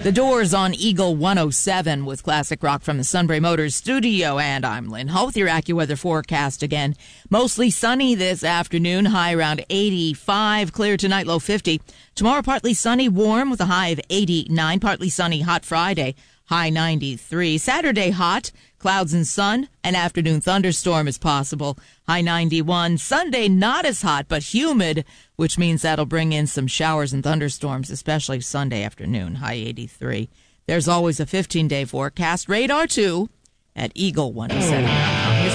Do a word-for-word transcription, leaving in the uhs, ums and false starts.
The Doors on Eagle one oh seven with classic rock from the Sunbury Motors studio. And I'm Lynn Ho with your AccuWeather forecast again. Mostly sunny this afternoon, high around eighty-five. Clear tonight, low fifty. Tomorrow, partly sunny, warm with a high of eighty-nine. Partly sunny, hot Friday, high ninety-three. Saturday, hot, clouds and sun. An afternoon thunderstorm is possible, high ninety-one. Sunday, not as hot, but humid, which means that'll bring in some showers and thunderstorms, especially Sunday afternoon, high eighty-three. There's always a fifteen-day forecast. Radar two at eagle one oh seven dot com.